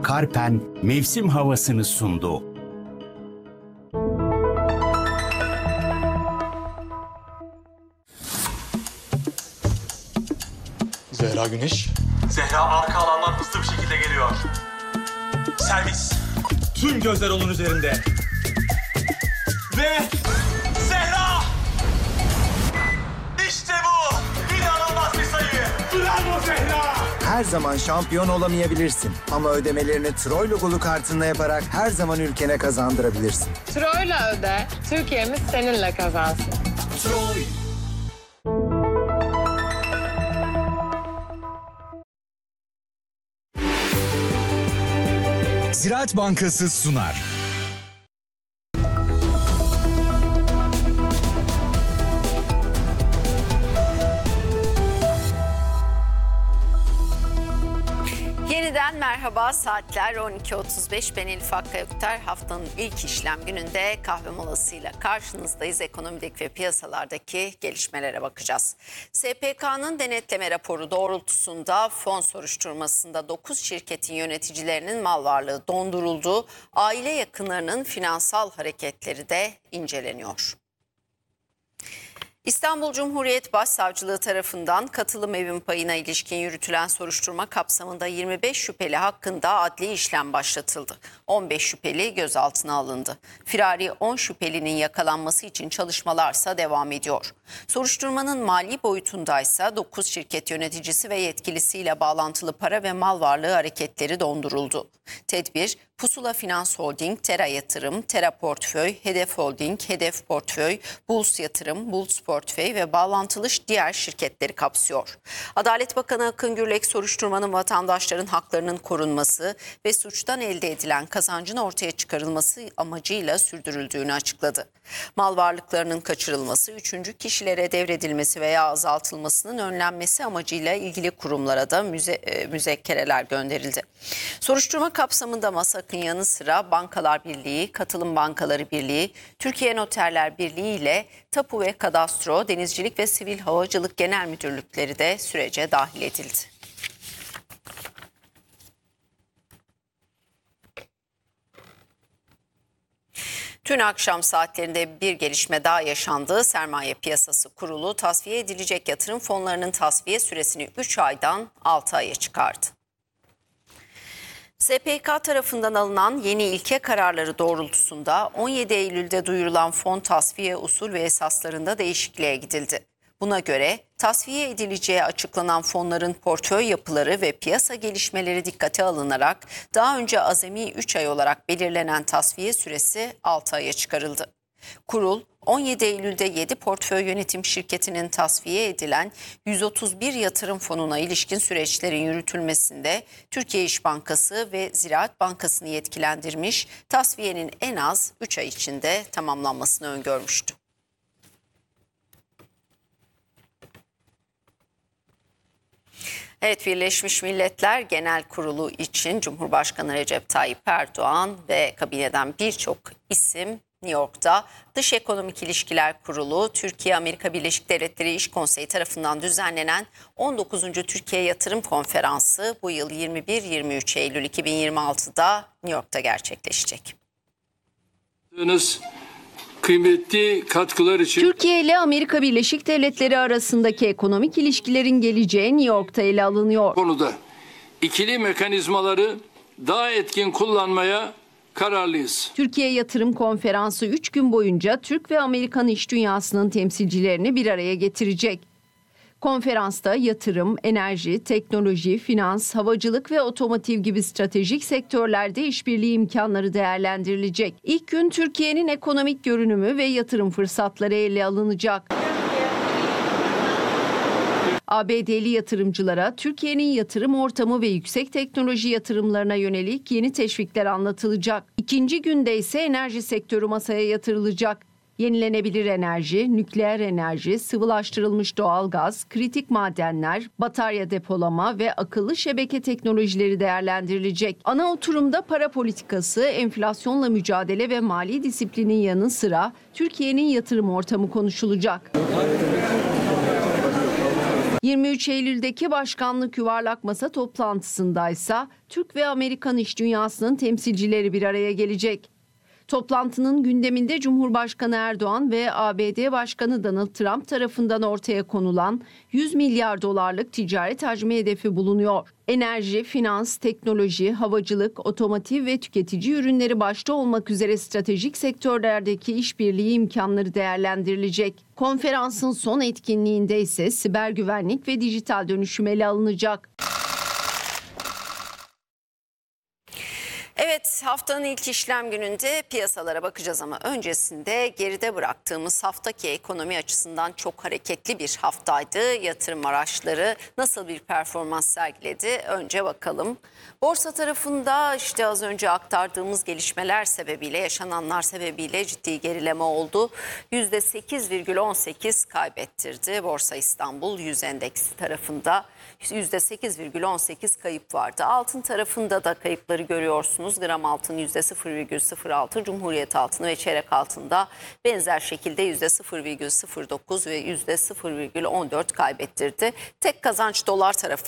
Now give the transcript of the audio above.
Karpen mevsim havasını sundu. Zehra Güneş. Zehra arka alandan hızlı bir şekilde geliyor. Servis. Tüm gözler onun üzerinde. Ve Zehra! İşte bu! İnanılmaz bir sayı! Bravo Zehra! Her zaman şampiyon olamayabilirsin. Ama ödemelerini Troy logolu kartınla yaparak her zaman ülkene kazandırabilirsin. Troy'la öde, Türkiye'miz seninle kazansın. Troy! Ziraat Bankası sunar. Yeniden merhaba, saatler 12.35. Ben Elif Hakkı Ökter. Haftanın ilk işlem gününde kahve molasıyla karşınızdayız. Ekonomideki ve piyasalardaki gelişmelere bakacağız. SPK'nın denetleme raporu doğrultusunda fon soruşturmasında 9 şirketin yöneticilerinin mal varlığı donduruldu. Aile yakınlarının finansal hareketleri de inceleniyor. İstanbul Cumhuriyet Başsavcılığı tarafından katılım evin payına ilişkin yürütülen soruşturma kapsamında 25 şüpheli hakkında adli işlem başlatıldı. 15 şüpheli gözaltına alındı. Firari 10 şüphelinin yakalanması için çalışmalarsa devam ediyor. Soruşturmanın mali boyutundaysa 9 şirket yöneticisi ve yetkilisiyle bağlantılı para ve mal varlığı hareketleri donduruldu. Tedbir, Pusula Finans Holding, Tera Yatırım, Tera Portföy, Hedef Holding, Hedef Portföy, Bulls Yatırım, Bulls Portföy ve bağlantılı diğer şirketleri kapsıyor. Adalet Bakanı Akın Gürlek soruşturmanın vatandaşların haklarının korunması ve suçtan elde edilen kazancın ortaya çıkarılması amacıyla sürdürüldüğünü açıkladı. Mal varlıklarının kaçırılması, üçüncü kişilere devredilmesi veya azaltılmasının önlenmesi amacıyla ilgili kurumlara da müzekkereler gönderildi. Soruşturma kapsamında MASAK'ın yanı sıra Bankalar Birliği, Katılım Bankaları Birliği, Türkiye Noterler Birliği ile Tapu ve Kadastro, Denizcilik ve Sivil Havacılık Genel Müdürlükleri de sürece dahil edildi. Dün akşam saatlerinde bir gelişme daha yaşandı. Sermaye Piyasası Kurulu tasfiye edilecek yatırım fonlarının tasfiye süresini 3 aydan 6 aya çıkardı. SPK tarafından alınan yeni ilke kararları doğrultusunda 17 Eylül'de duyurulan fon tasfiye usul ve esaslarında değişikliğe gidildi. Buna göre tasfiye edileceği açıklanan fonların portföy yapıları ve piyasa gelişmeleri dikkate alınarak daha önce azami 3 ay olarak belirlenen tasfiye süresi 6 aya çıkarıldı. Kurul 17 Eylül'de 7 portföy yönetim şirketinin tasfiye edilen 131 yatırım fonuna ilişkin süreçlerin yürütülmesinde Türkiye İş Bankası ve Ziraat Bankası'nı yetkilendirmiş, tasfiyenin en az 3 ay içinde tamamlanmasını öngörmüştü. Evet, Birleşmiş Milletler Genel Kurulu için Cumhurbaşkanı Recep Tayyip Erdoğan ve kabineden birçok isim New York'ta Dış Ekonomik İlişkiler Kurulu, Türkiye-Amerika Birleşik Devletleri İş Konseyi tarafından düzenlenen 19. Türkiye Yatırım Konferansı bu yıl 21-23 Eylül 2026'da New York'ta gerçekleşecek. Kıymetli katkılar için Türkiye ile Amerika Birleşik Devletleri arasındaki ekonomik ilişkilerin geleceği New York'ta ele alınıyor. Konuda ikili mekanizmaları daha etkin kullanmaya kararlıyız. Türkiye Yatırım Konferansı 3 gün boyunca Türk ve Amerikan iş dünyasının temsilcilerini bir araya getirecek. Konferansta yatırım, enerji, teknoloji, finans, havacılık ve otomotiv gibi stratejik sektörlerde işbirliği imkanları değerlendirilecek. İlk gün Türkiye'nin ekonomik görünümü ve yatırım fırsatları ele alınacak. ABD'li yatırımcılara Türkiye'nin yatırım ortamı ve yüksek teknoloji yatırımlarına yönelik yeni teşvikler anlatılacak. İkinci günde ise enerji sektörü masaya yatırılacak. Yenilenebilir enerji, nükleer enerji, sıvılaştırılmış doğalgaz, kritik madenler, batarya depolama ve akıllı şebeke teknolojileri değerlendirilecek. Ana oturumda para politikası, enflasyonla mücadele ve mali disiplinin yanı sıra Türkiye'nin yatırım ortamı konuşulacak. 23 Eylül'deki başkanlık yuvarlak masa toplantısındaysa Türk ve Amerikan iş dünyasının temsilcileri bir araya gelecek. Toplantının gündeminde Cumhurbaşkanı Erdoğan ve ABD Başkanı Donald Trump tarafından ortaya konulan 100 milyar dolarlık ticaret hacmi hedefi bulunuyor. Enerji, finans, teknoloji, havacılık, otomotiv ve tüketici ürünleri başta olmak üzere stratejik sektörlerdeki işbirliği imkanları değerlendirilecek. Konferansın son etkinliğinde ise siber güvenlik ve dijital dönüşüm ele alınacak. Evet, haftanın ilk işlem gününde piyasalara bakacağız ama öncesinde geride bıraktığımız haftaki ekonomi açısından çok hareketli bir haftaydı. Yatırım araçları nasıl bir performans sergiledi? Önce bakalım. Borsa tarafında işte az önce aktardığımız gelişmeler sebebiyle, yaşananlar sebebiyle ciddi gerileme oldu. %8,18 kaybettirdi. Borsa İstanbul 100 endeksi tarafında %8,18 kayıp vardı. Altın tarafında da kayıpları görüyorsunuz. Gram altın %0,06, Cumhuriyet altını ve çeyrek altında benzer şekilde %0,09 ve %0,14 kaybettirdi. Tek kazanç dolar tarafı.